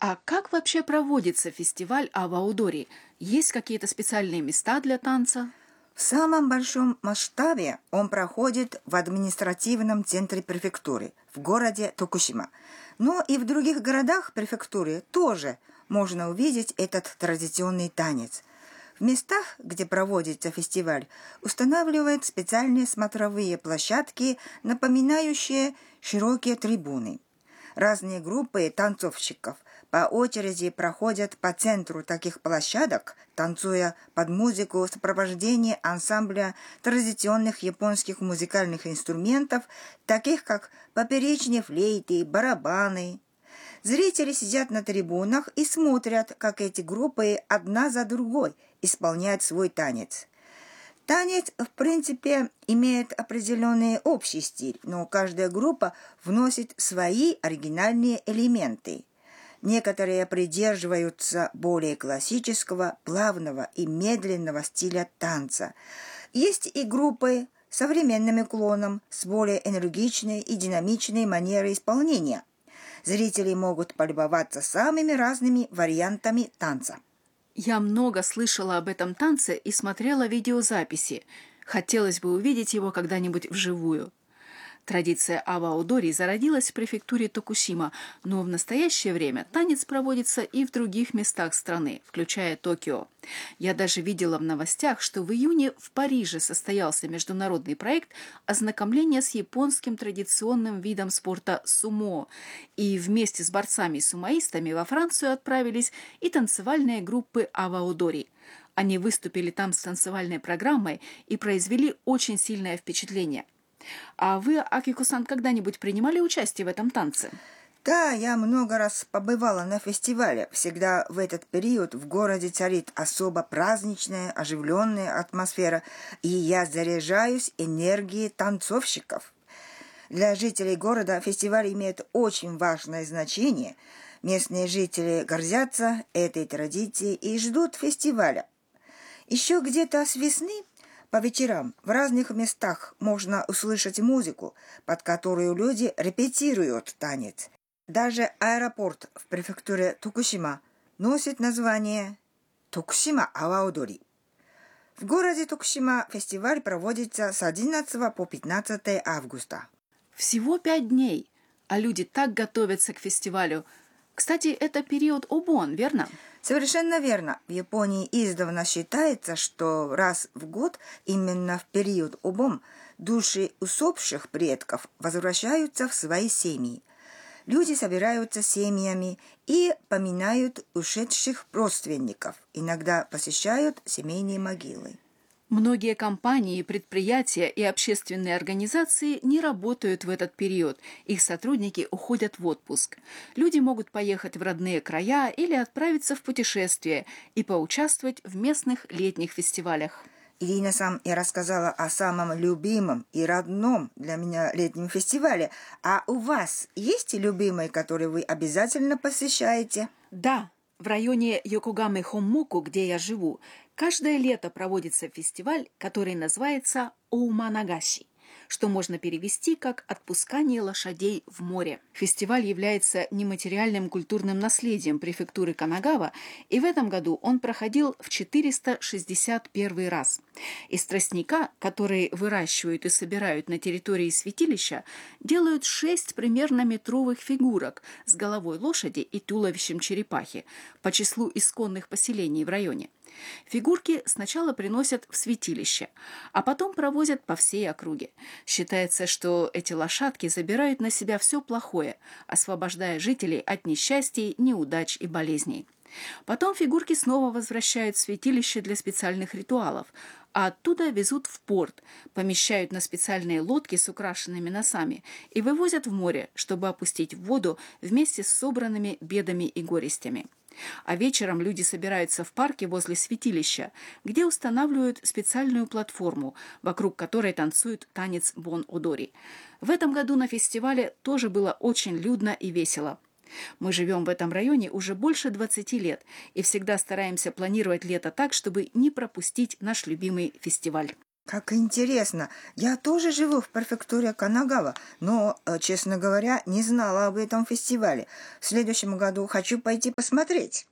А как вообще проводится фестиваль Аваудори? Есть какие-то специальные места для танца? В самом большом масштабе он проходит в административном центре префектуры в городе Токушима. Но и в других городах префектуры тоже можно увидеть этот традиционный танец. В местах, где проводится фестиваль, устанавливают специальные смотровые площадки, напоминающие широкие трибуны. Разные группы танцовщиков по очереди проходят по центру таких площадок, танцуя под музыку в сопровождении ансамбля традиционных японских музыкальных инструментов, таких как поперечные флейты, барабаны. Зрители сидят на трибунах и смотрят, как эти группы одна за другой исполняют свой танец. Танец, в принципе, имеет определенный общий стиль, но каждая группа вносит свои оригинальные элементы. Некоторые придерживаются более классического, плавного и медленного стиля танца. Есть и группы с современным уклоном, с более энергичной и динамичной манерой исполнения. Зрители могут полюбоваться самыми разными вариантами танца. Я много слышала об этом танце и смотрела видеозаписи. Хотелось бы увидеть его когда-нибудь вживую. Традиция аваудори зародилась в префектуре Токусима, но в настоящее время танец проводится и в других местах страны, включая Токио. Я даже видела в новостях, что в июне в Париже состоялся международный проект ознакомления с японским традиционным видом спорта сумо, и вместе с борцами-сумоистами во Францию отправились и танцевальные группы аваудори. Они выступили там с танцевальной программой и произвели очень сильное впечатление. А вы, Акико-сан, когда-нибудь принимали участие в этом танце? Да, я много раз побывала на фестивале. Всегда в этот период в городе царит особо праздничная, оживленная атмосфера, и я заряжаюсь энергией танцовщиков. Для жителей города фестиваль имеет очень важное значение. Местные жители гордятся этой традицией и ждут фестиваля. Еще где-то с весны по вечерам в разных местах можно услышать музыку, под которую люди репетируют танец. Даже аэропорт в префектуре Токусима носит название Токусима Аваудори. В городе Токусима фестиваль проводится с 11 по 15 августа. Всего 5 дней, а люди так готовятся к фестивалю. Кстати, это период Обон, верно? Совершенно верно. В Японии издавна считается, что раз в год, именно в период Обон, души усопших предков возвращаются в свои семьи. Люди собираются семьями и поминают ушедших родственников, иногда посещают семейные могилы. Многие компании, предприятия и общественные организации не работают в этот период. Их сотрудники уходят в отпуск. Люди могут поехать в родные края или отправиться в путешествие и поучаствовать в местных летних фестивалях. Ирина-сан, я рассказала о самом любимом и родном для меня летнем фестивале. А у вас есть любимый, который вы обязательно посещаете? Да, в районе Йокогамы-Хонмоку, где я живу, каждое лето проводится фестиваль, который называется Оуманагаши, что можно перевести как «отпускание лошадей в море». Фестиваль является нематериальным культурным наследием префектуры Канагава, и в этом году он проходил в 461 раз. Из тростника, который выращивают и собирают на территории святилища, делают 6 примерно метровых фигурок с головой лошади и туловищем черепахи по числу исконных поселений в районе. Фигурки сначала приносят в святилище, а потом провозят по всей округе. Считается, что эти лошадки забирают на себя все плохое, освобождая жителей от несчастий, неудач и болезней. Потом фигурки снова возвращают в святилище для специальных ритуалов, а оттуда везут в порт, помещают на специальные лодки с украшенными носами и вывозят в море, чтобы опустить в воду вместе с собранными бедами и горестями. А вечером люди собираются в парке возле святилища, где устанавливают специальную платформу, вокруг которой танцуют танец бон-одори. В этом году на фестивале тоже было очень людно и весело. Мы живем в этом районе уже больше 20 лет и всегда стараемся планировать лето так, чтобы не пропустить наш любимый фестиваль. Как интересно. Я тоже живу в префектуре Канагава, но, честно говоря, не знала об этом фестивале. В следующем году хочу пойти посмотреть.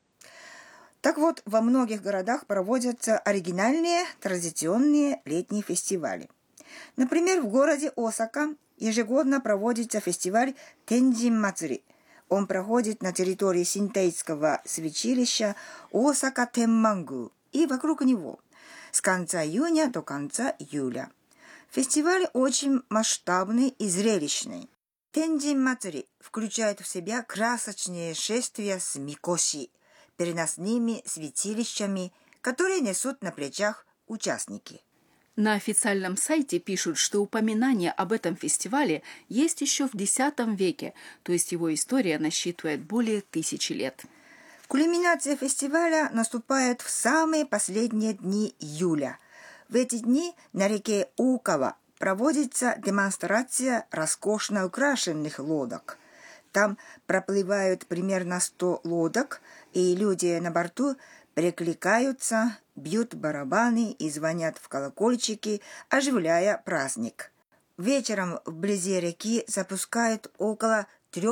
Так вот, во многих городах проводятся оригинальные традиционные летние фестивали. Например, в городе Осака ежегодно проводится фестиваль Тенджин Мацури. Он проходит на территории синтейского святилища Осака Тенмангу и вокруг него с конца июня до конца июля. Фестиваль очень масштабный и зрелищный. Тенджин Мацури включает в себя красочные шествия с микоши, переносными святилищами, которые несут на плечах участники. На официальном сайте пишут, что упоминание об этом фестивале есть еще в X веке, то есть его история насчитывает более 1000 лет. Кульминация фестиваля наступает в самые последние дни июля. В эти дни на реке Укава проводится демонстрация роскошно украшенных лодок. Там проплывают примерно 100 лодок, и люди на борту перекликаются, бьют барабаны и звонят в колокольчики, оживляя праздник. Вечером вблизи реки запускают около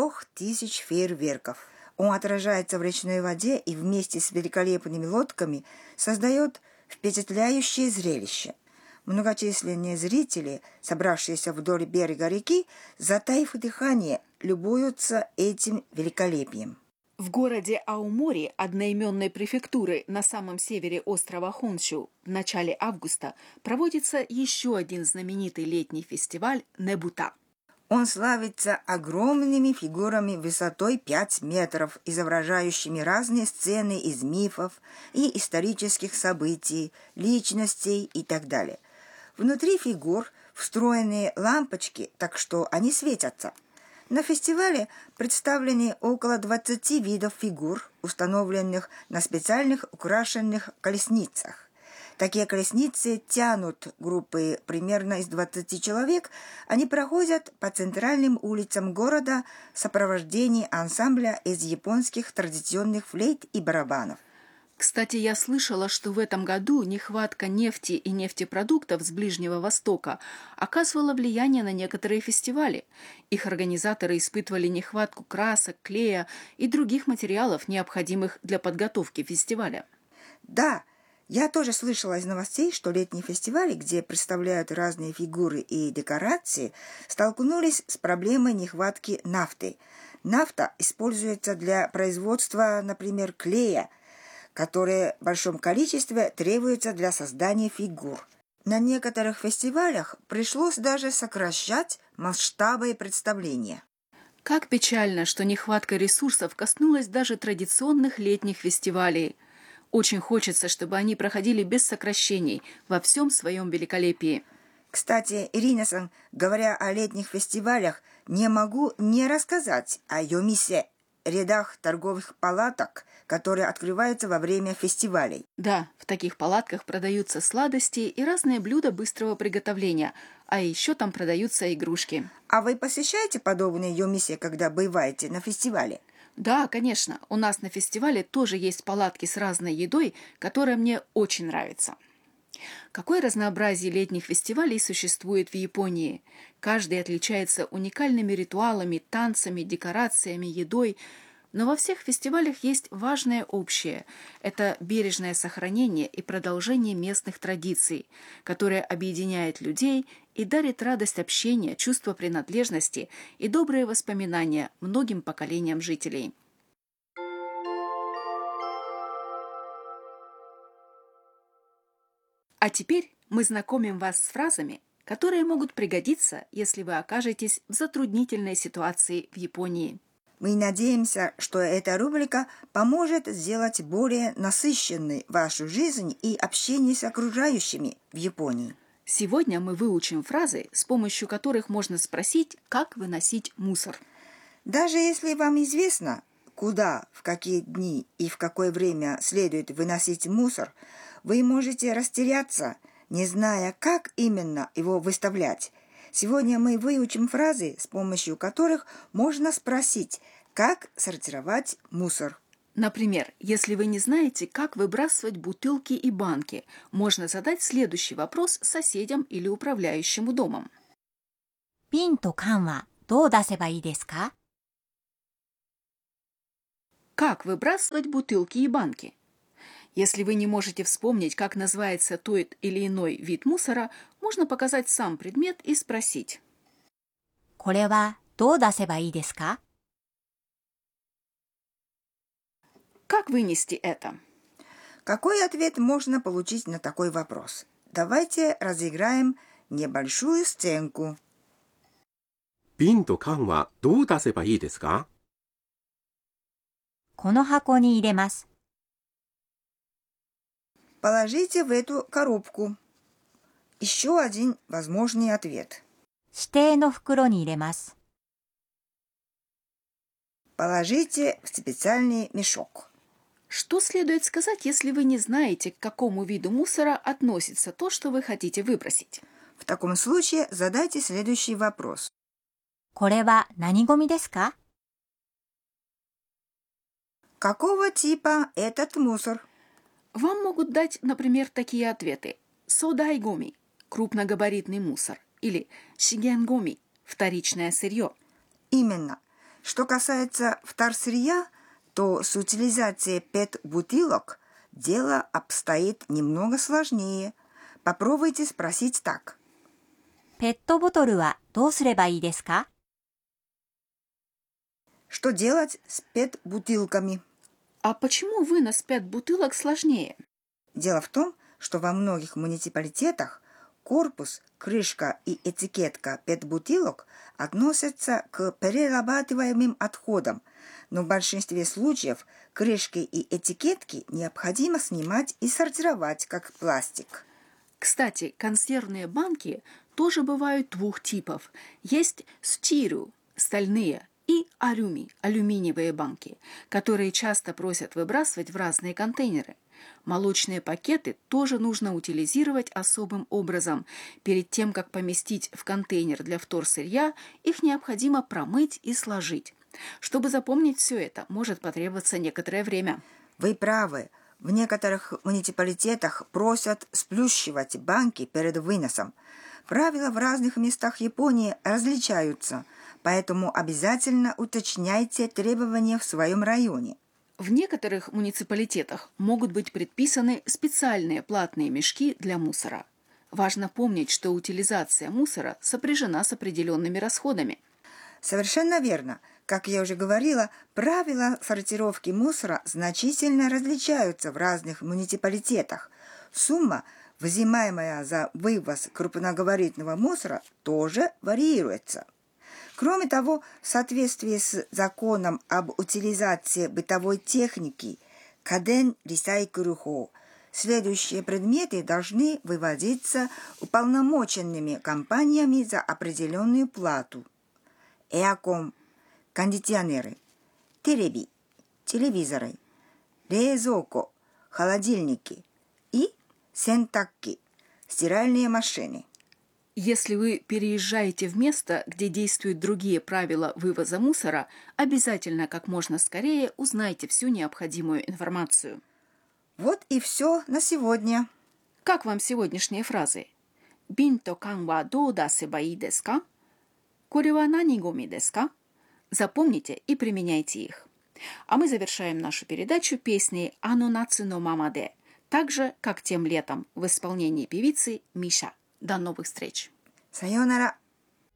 3000 фейерверков. Он отражается в речной воде и вместе с великолепными лодками создает впечатляющее зрелище. Многочисленные зрители, собравшиеся вдоль берега реки, затаив дыхание, любуются этим великолепием. В городе Аомори, одноименной префектуры на самом севере острова Хонсю, в начале августа проводится еще один знаменитый летний фестиваль Небута. Он славится огромными фигурами высотой 5 метров, изображающими разные сцены из мифов и исторических событий, личностей и так далее. Внутри фигур встроены лампочки, так что они светятся. На фестивале представлены около 20 видов фигур, установленных на специальных украшенных колесницах. Такие колесницы тянут группы примерно из 20 человек. Они проходят по центральным улицам города в сопровождении ансамбля из японских традиционных флейт и барабанов. Кстати, я слышала, что в этом году нехватка нефти и нефтепродуктов с Ближнего Востока оказывала влияние на некоторые фестивали. Их организаторы испытывали нехватку красок, клея и других материалов, необходимых для подготовки фестиваля. Да, я тоже слышала из новостей, что летние фестивали, где представляют разные фигуры и декорации, столкнулись с проблемой нехватки нафты. Нафта используется для производства, например, клея, которые в большом количестве требуются для создания фигур. На некоторых фестивалях пришлось даже сокращать масштабы представления. Как печально, что нехватка ресурсов коснулась даже традиционных летних фестивалей. Очень хочется, чтобы они проходили без сокращений во всем своем великолепии. Кстати, Ирина-сан, говоря о летних фестивалях, не могу не рассказать о Йомисе, рядах торговых палаток, которые открываются во время фестивалей. Да, в таких палатках продаются сладости и разные блюда быстрого приготовления, а еще там продаются игрушки. А вы посещаете подобные йомисе, когда бываете на фестивале? Да, конечно. У нас на фестивале тоже есть палатки с разной едой, которая мне очень нравится. Какое разнообразие летних фестивалей существует в Японии. Каждый отличается уникальными ритуалами, танцами, декорациями, едой. Но во всех фестивалях есть важное общее – это бережное сохранение и продолжение местных традиций, которое объединяет людей и дарит радость общения, чувство принадлежности и добрые воспоминания многим поколениям жителей. А теперь мы знакомим вас с фразами, которые могут пригодиться, если вы окажетесь в затруднительной ситуации в Японии. Мы надеемся, что эта рубрика поможет сделать более насыщенной вашу жизнь и общение с окружающими в Японии. Сегодня мы выучим фразы, с помощью которых можно спросить, как выносить мусор. Даже если вам известно, куда, в какие дни и в какое время следует выносить мусор, вы можете растеряться, не зная, как именно его выставлять. Сегодня мы выучим фразы, с помощью которых можно спросить, как сортировать мусор. Например, если вы не знаете, как выбрасывать бутылки и банки, можно задать следующий вопрос соседям или управляющему домом. 瓶と缶はどう出せばいいですか? Как выбрасывать бутылки и банки? Если вы не можете вспомнить, как называется тот или иной вид мусора, можно показать сам предмет и спросить. これはどう出せばいいですか? Как вынести это? Какой ответ можно получить на такой вопрос? Давайте разыграем небольшую сценку. 瓶と缶はどう出せばいいですか? この箱に入れます。 Положите в эту коробку. Еще один возможный ответ. 指定の袋に入れます。 Положите в специальный мешок. Что следует сказать, если вы не знаете, к какому виду мусора относится то, что вы хотите выбросить? В таком случае задайте следующий вопрос. これは何ゴミですか? Какого типа этот мусор? Вам могут дать, например, такие ответы. Содайгоми – крупногабаритный мусор. Или шигенгоми – вторичное сырье. Именно. Что касается вторсырья, то с утилизацией ПЭТ-бутылок дело обстоит немного сложнее. Попробуйте спросить так. ペットボトルはどうすればいいですか? Что делать с ПЭТ-бутылками? А почему вынос ПЭТ-бутылок сложнее? Дело в том, что во многих муниципалитетах корпус, крышка и этикетка ПЭТ-бутылок относятся к перерабатываемым отходам, но в большинстве случаев крышки и этикетки необходимо снимать и сортировать как пластик. Кстати, консервные банки тоже бывают двух типов. Есть стиру – стальные, и арюми – алюминиевые банки, которые часто просят выбрасывать в разные контейнеры. Молочные пакеты тоже нужно утилизировать особым образом. Перед тем, как поместить в контейнер для вторсырья, их необходимо промыть и сложить. Чтобы запомнить все это, может потребоваться некоторое время. Вы правы. В некоторых муниципалитетах просят сплющивать банки перед выносом. Правила в разных местах Японии различаются, поэтому обязательно уточняйте требования в своем районе. В некоторых муниципалитетах могут быть предписаны специальные платные мешки для мусора. Важно помнить, что утилизация мусора сопряжена с определенными расходами. Совершенно верно. Как я уже говорила, правила сортировки мусора значительно различаются в разных муниципалитетах. Сумма, взимаемая за вывоз крупногабаритного мусора, тоже варьируется. Кроме того, в соответствии с законом об утилизации бытовой техники Каден Рисайкурухо, следующие предметы должны выводиться уполномоченными компаниями за определенную плату. Эакон, кондиционеры, тереби, телевизоры, резоко, холодильники и сентакки, стиральные машины. Если вы переезжаете в место, где действуют другие правила вывоза мусора, обязательно как можно скорее узнайте всю необходимую информацию. Вот и все на сегодня. Как вам сегодняшние фразы? Бинто кан ва доу дасэба ii desu ka? Коре ва нани гоми desu ka? Запомните и применяйте их. А мы завершаем нашу передачу песней «Ано нацу но мамаде», так же, как тем летом в исполнении певицы Миша. До новых встреч! Сайонара!